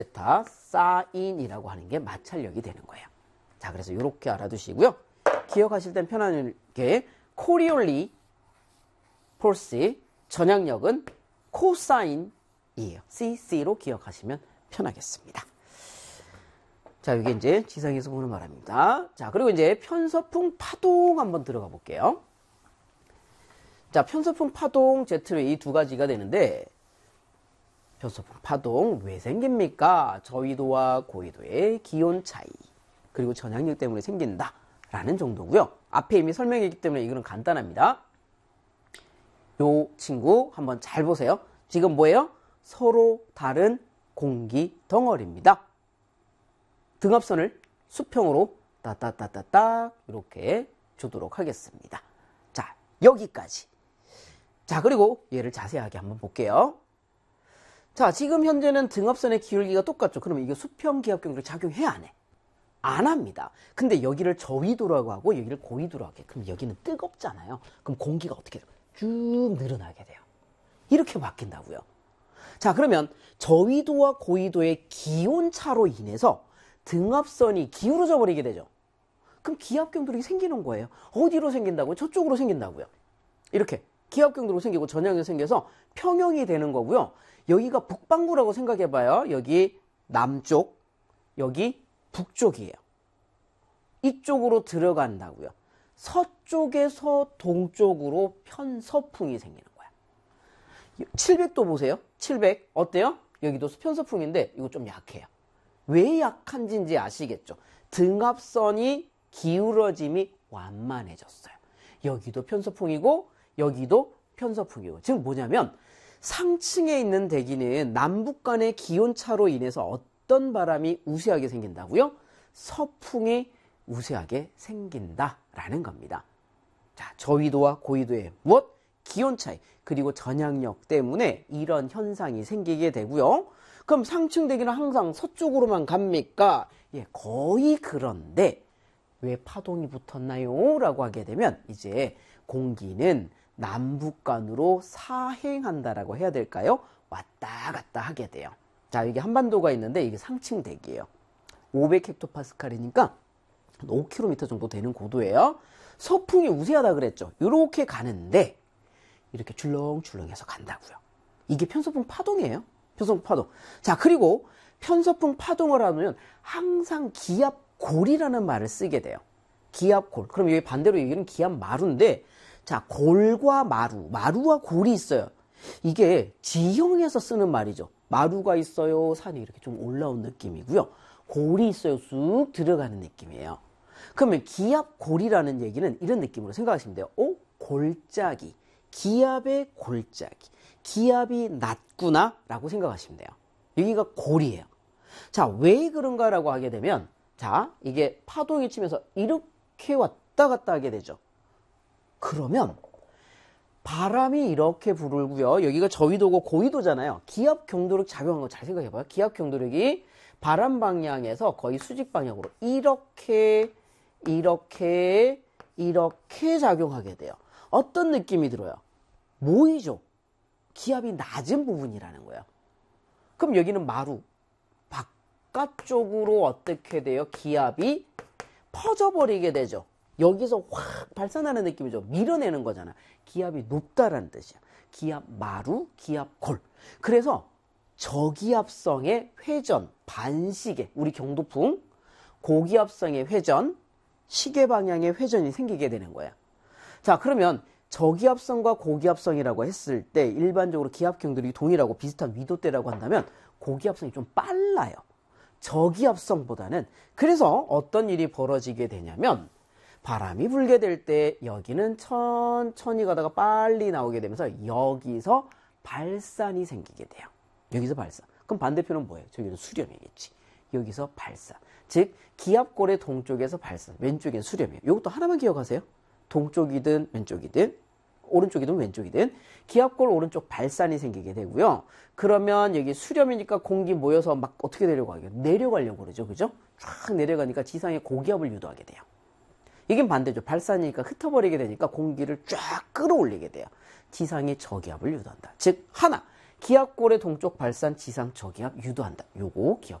베타 사인이라고 하는 게 마찰력이 되는 거예요. 자, 그래서 이렇게 알아두시고요. 기억하실 땐 편하게 코리올리 포스 전향력은 코사인이에요. CC로 기억하시면 편하겠습니다. 자, 이게 이제 지상에서 보는 바람입니다. 자, 그리고 이제 편서풍 파동 한번 들어가 볼게요. 자, 편서풍 파동 Z로 이 두 가지가 되는데, 편서풍 파동 왜 생깁니까? 저위도와 고위도의 기온 차이, 그리고 전향력 때문에 생긴다 라는 정도고요. 앞에 이미 설명했기 때문에 이거는 간단합니다. 요 친구 한번 잘 보세요. 지금 뭐예요? 서로 다른 공기 덩어리입니다. 등압선을 수평으로 따따따따딱 이렇게 주도록 하겠습니다. 자, 여기까지. 자, 그리고 얘를 자세하게 한번 볼게요. 자, 지금 현재는 등압선의 기울기가 똑같죠. 그러면 이게 수평 기압경도를 작용해 안 해? 안 합니다. 근데 여기를 저위도라고 하고 여기를 고위도라고 하게. 그럼 여기는 뜨겁잖아요. 그럼 공기가 어떻게 돼요? 쭉 늘어나게 돼요. 이렇게 바뀐다고요. 자, 그러면 저위도와 고위도의 기온차로 인해서 등압선이 기울어져 버리게 되죠. 그럼 기압경도력이 생기는 거예요. 어디로 생긴다고요? 저쪽으로 생긴다고요. 이렇게 기압경도로 생기고 전향이 생겨서 평형이 되는 거고요. 여기가 북반구라고 생각해봐요. 여기 남쪽, 여기 북쪽이에요. 이쪽으로 들어간다고요. 서쪽에서 동쪽으로 편서풍이 생기는 거야. 700도 보세요. 700 어때요? 여기도 편서풍인데 이거 좀 약해요. 왜 약한지 아시겠죠? 등압선이 기울어짐이 완만해졌어요. 여기도 편서풍이고 여기도 편서풍이고. 즉 뭐냐면 상층에 있는 대기는 남북 간의 기온차로 인해서 어떤 바람이 우세하게 생긴다고요? 서풍이 우세하게 생긴다라는 겁니다. 자, 저위도와 고위도의 무엇? 기온 차이, 그리고 전향력 때문에 이런 현상이 생기게 되고요. 그럼 상층 대기는 항상 서쪽으로만 갑니까? 예, 거의 그런데 왜 파동이 붙었나요? 라고 하게 되면 이제 공기는 남북간으로 사행한다라고 해야 될까요? 왔다 갔다 하게 돼요. 자, 여기 한반도가 있는데 이게 상층 대기예요. 500헥토파스칼이니까 5km 정도 되는 고도예요. 서풍이 우세하다 그랬죠. 이렇게 가는데 이렇게 줄렁줄렁해서 간다고요. 이게 편서풍 파동이에요. 편서풍 파동. 자, 그리고 편서풍 파동을 하면 항상 기압골이라는 말을 쓰게 돼요. 기압골. 그럼 여기 반대로 얘기는 기압마루인데, 자, 골과 마루, 마루와 골이 있어요. 이게 지형에서 쓰는 말이죠. 마루가 있어요. 산이 이렇게 좀 올라온 느낌이고요. 골이 있어요. 쑥 들어가는 느낌이에요. 그러면 기압골이라는 얘기는 이런 느낌으로 생각하시면 돼요. 골짜기. 기압의 골짜기. 기압이 낮구나 라고 생각하시면 돼요. 여기가 골이에요. 자, 왜 그런가라고 하게 되면, 자, 이게 파동이 치면서 이렇게 왔다 갔다 하게 되죠. 그러면 바람이 이렇게 불고요. 여기가 저위도고 고위도잖아요. 기압 경도력 작용한 거 잘 생각해봐요. 기압 경도력이 바람 방향에서 거의 수직 방향으로 이렇게 작용하게 돼요. 어떤 느낌이 들어요? 모이죠. 기압이 낮은 부분이라는 거예요. 그럼 여기는 마루, 바깥쪽으로 어떻게 돼요? 기압이 퍼져버리게 되죠. 여기서 확 발산하는 느낌이죠. 밀어내는 거잖아. 기압이 높다라는 뜻이야. 기압 마루, 기압 골. 그래서 저기압성의 회전, 반시계, 우리 경도풍, 고기압성의 회전, 시계 방향의 회전이 생기게 되는 거야. 자, 그러면 저기압성과 고기압성이라고 했을 때 일반적으로 기압 경도력이 동일하고 비슷한 위도대라고 한다면 고기압성이 좀 빨라요. 저기압성보다는. 그래서 어떤 일이 벌어지게 되냐면 바람이 불게 될 때 여기는 천천히 가다가 빨리 나오게 되면서 여기서 발산이 생기게 돼요. 여기서 발산. 그럼 반대표는 뭐예요? 저기는 수렴이겠지. 여기서 발산. 즉 기압골의 동쪽에서 발산, 왼쪽엔 수렴이에요. 이것도 하나만 기억하세요. 동쪽이든 왼쪽이든 오른쪽이든 왼쪽이든 기압골 오른쪽 발산이 생기게 되고요. 그러면 여기 수렴이니까 공기 모여서 막 어떻게 내려가요? 내려가려고 그러죠. 그죠? 쫙 내려가니까 지상에 고기압을 유도하게 돼요. 이게 반대죠. 발산이니까 흩어버리게 되니까 공기를 쫙 끌어올리게 돼요. 지상에 저기압을 유도한다. 즉 하나, 기압골의 동쪽 발산 지상 저기압 유도한다. 요거 기억.